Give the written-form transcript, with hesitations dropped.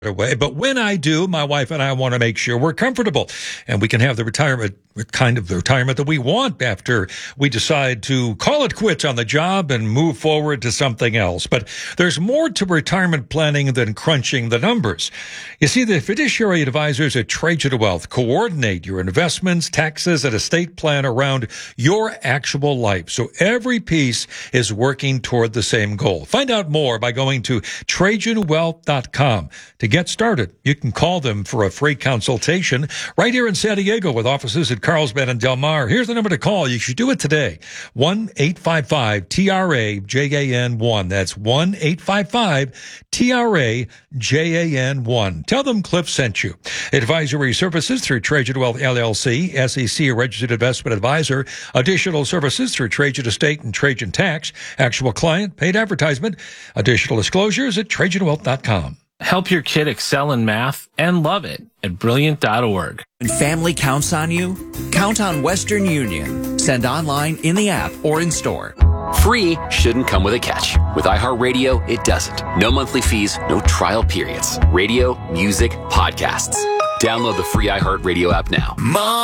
away. But when I do, my wife and I want to make sure we're comfortable and we can have the retirement that we want after we decide to call it quits on the job and move forward to something else. But there's more to retirement planning than crunching the numbers. You see, the fiduciary advisors at Trajan Wealth coordinate your investments, taxes, and estate plan around your actual life. So every piece is working toward the same goal. Find out more by going to TrajanWealth.com. To get started, you can call them for a free consultation right here in San Diego with offices at Carlsbad and Del Mar. Here's the number to call. You should do it today. 1-855-TRA-JAN1. That's 1-855-TRA-JAN1. Tell them Cliff sent you. Advisory services through Trajan Wealth LLC, SEC registered investment advisor. Additional services through Trajan Estate and Trajan Tax. Actual client, paid advertisement. Additional disclosures at TrajanWealth.com. Help your kid excel in math and love it at Brilliant.org. When family counts on you, count on Western Union. Send online, in the app, or in store. Free shouldn't come with a catch. With iHeartRadio, it doesn't. No monthly fees, no trial periods. Radio, music, podcasts. Download the free iHeartRadio app now. Mom.